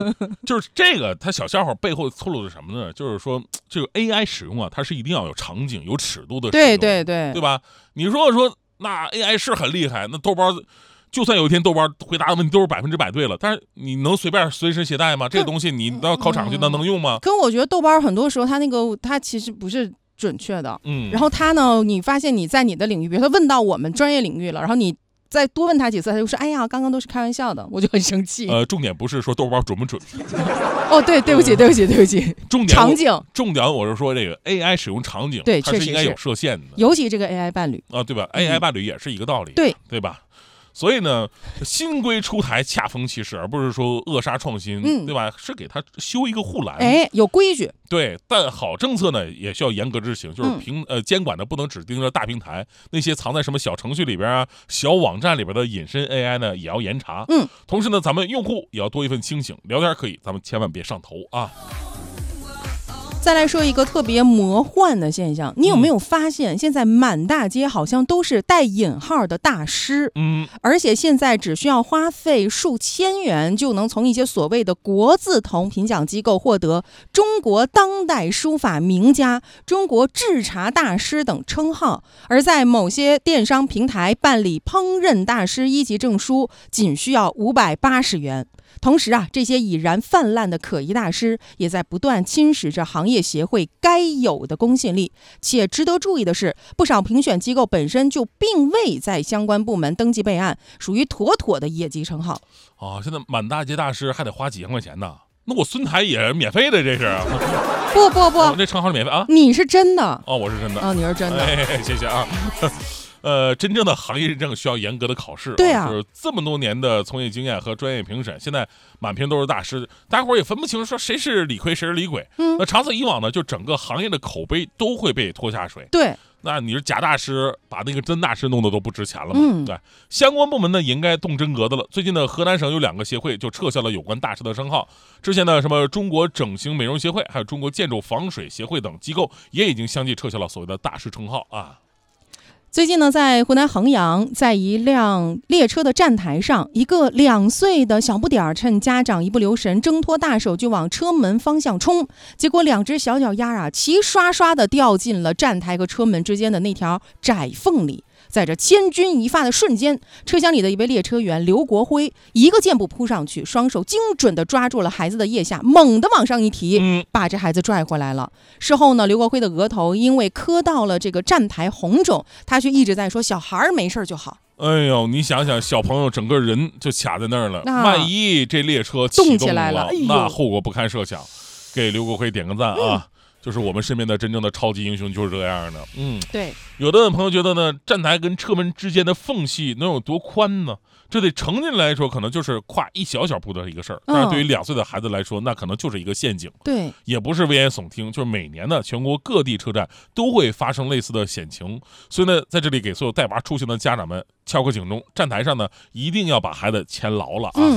就是这个，它小笑话背后透露的什么呢？就是说，这个 AI 使用啊，它是一定要有场景、有尺度的使用，对吧？你如果说那 AI 是很厉害，那豆包。就算有一天豆包回答的问题都是100%对了，但是你能随便随身携带吗？这个东西你到考场去，那能用吗？ 可我觉得豆包很多时候它其实不是准确的，然后它呢，你发现你在你的领域，比如说问到我们专业领域了，然后你再多问他几次，他就说：“哎呀，刚刚都是开玩笑的。”我就很生气。 重点不是说豆包准不准。 哦，对不起。 重点场景， 重点我是说这个 AI 使用场景， 对， 它是应该有设限的， 尤其这个 AI 伴侣啊，对吧？AI 伴侣也是一个道理，对吧？所以呢，新规出台恰逢其时，而不是说扼杀创新，对吧？是给他修一个护栏， 有规矩。 对，但好政策呢也需要严格执行，就是监管的不能只盯着大平台，那些藏在什么小程序里边啊、小网站里边的隐身 AI 呢也要严查。同时呢，咱们用户也要多一份清醒，聊天可以，咱们千万别上头啊。 再来说一个特别魔幻的现象，你有没有发现现在满大街好像都是带引号的大师？而且现在只需要花费数千元就能从一些所谓的国字头评奖机构获得中国当代书法名家、中国制茶大师等称号，而在某些电商平台办理烹饪大师1级证书仅需要580元。同时啊，这些已然泛滥的可疑大师也在不断侵蚀着行业协会该有的公信力。且值得注意的是，不少评选机构本身就并未在相关部门登记备案，属于妥妥的野鸡称号。 现在满大街大师还得花几千块钱呢，那我孙台也免费的，这是？ 不， 这称号是免费啊？ 你是真的？ 我是真的啊，你是真的？ 谢谢啊。真正的行业认证需要严格的考试， 对啊， 就是这么多年的从业经验和专业评审，现在满屏都是大师，大伙儿也分不清说谁是理亏谁是理鬼。那长此以往呢，就整个行业的口碑都会被拖下水。 对， 那你是假大师，把那个真大师弄得都不值钱了嘛？对，相关部门呢也应该动真格的了。最近呢，河南省有2个协会就撤销了有关大师的称号。之前呢，什么中国整形美容协会，还有中国建筑防水协会等机构也已经相继撤销了所谓的大师称号啊。 最近呢，在湖南衡阳，在一辆列车的站台上，一个2岁的小不点儿趁家长一不留神，挣脱大手就往车门方向冲，结果2只小脚丫啊，齐刷刷的掉进了站台和车门之间的那条窄缝里。在这千钧一发的瞬间，车厢里的一位列车员刘国辉一个箭步扑上去，双手精准地抓住了孩子的腋下，猛地往上一提，把这孩子拽回来了。事后呢，刘国辉的额头因为磕到了这个站台红肿，他却一直在说小孩没事就好。 哎呦，你想想，小朋友整个人就卡在那儿了，万一这列车启动起来了， 那后果不堪设想。给刘国辉点个赞啊！就是我们身边的真正的超级英雄就是这样的。 对。 有的朋友觉得呢，站台跟车门之间的缝隙能有多宽呢？这对成年人来说可能就是跨一小小步的一个事儿，但是对于2岁的孩子来说，那可能就是一个陷阱。 对， 也不是危言耸听，就是每年呢，全国各地车站都会发生类似的险情。所以呢，在这里给所有带娃出行的家长们敲个警钟，站台上呢一定要把孩子牵牢了啊！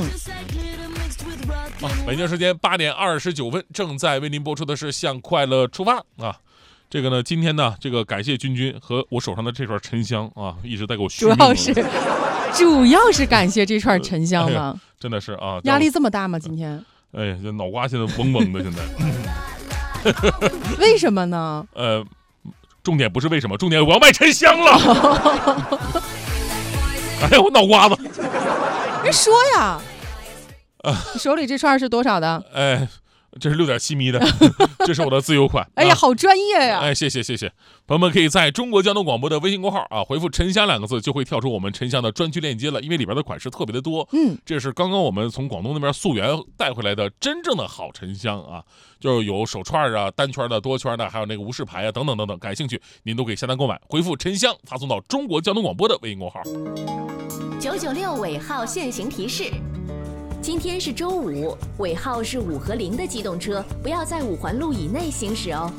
北京时间8点29分，正在为您播出的是《向快乐出发》啊。这个呢，今天呢，这个感谢君和我手上的这串沉香啊，一直在给我续命。 主要是感谢这串沉香呢， 真的是啊， 压力这么大吗？今天？ 哎，这脑瓜现在嗡嗡的，现在。 为什么呢？ 重点不是为什么，重点我要卖沉香了。哎，我脑瓜子。 人说呀。你手里这串是多少的？ 这是6.7米的，这是我的自由款。 哎呀，好专业呀！ 谢谢。朋友们可以在中国交通广播的微信公号啊，回复沉香2个字，就会跳出我们沉香的专区链接了，因为里边的款式特别的多。这是刚刚我们从广东那边溯源带回来的真正的好沉香啊，就是有手串啊、单圈的、多圈的，还有那个无饰牌啊等等等等，感兴趣您都可以下单购买，回复沉香发送到中国交通广播的微信公号。 996尾号限行提示。今天是周五，尾号是5和0的机动车不要在5环路以内行驶哦。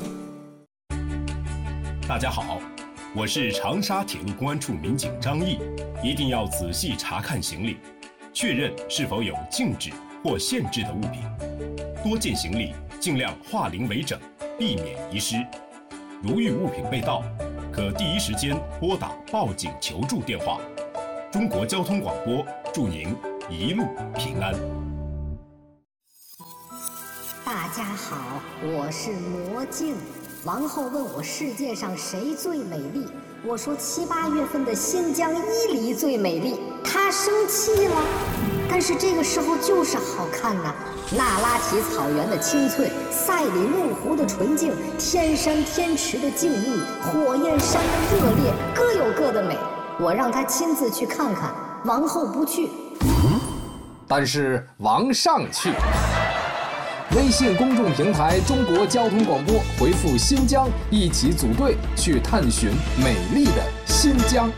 大家好，我是长沙铁路公安处民警张毅，一定要仔细查看行李，确认是否有禁止或限制的物品。多件行李尽量化零为整，避免遗失。如遇物品被盗，可第一时间拨打报警求助电话。中国交通广播祝您一路平安。 家好，我是魔镜。王后问我世界上谁最美丽，我说7、8月份的新疆伊犁最美丽。她生气了，但是这个时候就是好看呐。那拉提草原的青翠，赛里木湖的纯净，天山天池的静谧，火焰山的热烈，各有各的美。我让她亲自去看看，王后不去。 但是王上去。微信公众平台中国交通广播回复新疆，一起组队去探寻美丽的新疆。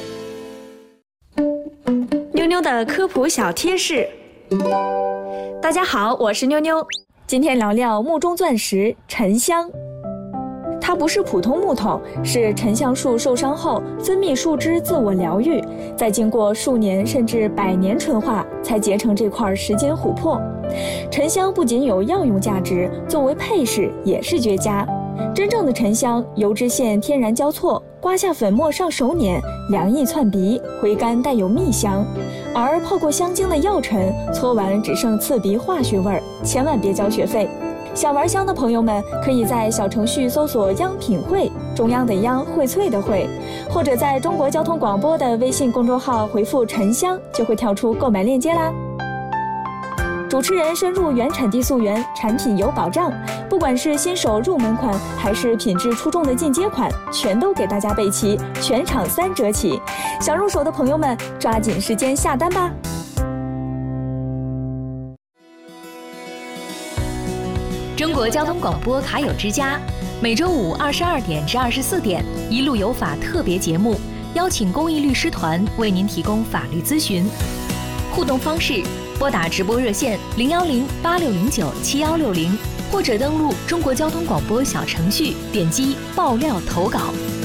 妞妞的科普小贴士。大家好，我是妞妞，今天聊聊木中钻石沉香。它不是普通木头，是沉香树受伤后分泌树脂自我疗愈，再经过数年甚至100年纯化，才结成这块时间琥珀。沉香不仅有药用价值，作为配饰也是绝佳。真正的沉香油脂线天然交错，刮下粉末上手捻，凉意窜鼻，回甘带有蜜香。而泡过香精的药尘，搓完只剩刺鼻化学味儿，千万别交学费。想玩香的朋友们，可以在小程序搜索央品汇，中央的央，荟萃的荟，或者在中国交通广播的微信公众号回复沉香，就会跳出购买链接啦。主持人深入原产地溯源，产品有保障，不管是新手入门款，还是品质出众的进阶款，全都给大家备齐，全场3折起。想入手的朋友们，抓紧时间下单吧。 中国交通广播卡友之家，每周5 22点至24点，一路有法特别节目，邀请公益律师团为您提供法律咨询。互动方式：拨打直播热线010-8609-7160，或者登录中国交通广播小程序，点击爆料投稿。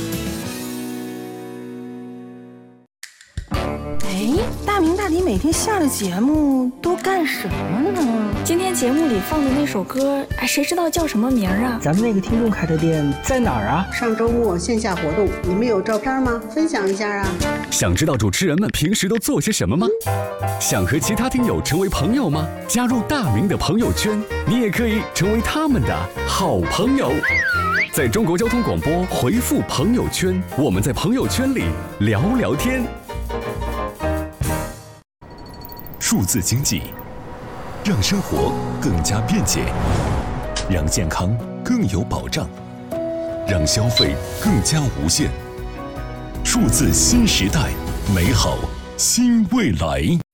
大明大迪每天下了节目都干什么呢？ 今天节目里放的那首歌，谁知道叫什么名啊？ 咱们那个听众开的店在哪儿啊？ 上周末线下活动，你们有照片吗？分享一下啊！ 想知道主持人们平时都做些什么吗？想和其他听友成为朋友吗？加入大明的朋友圈，你也可以成为他们的好朋友。在中国交通广播回复朋友圈，我们在朋友圈里聊聊天。 数字经济让生活更加便捷，让健康更有保障，让消费更加无限。数字新时代，美好新未来。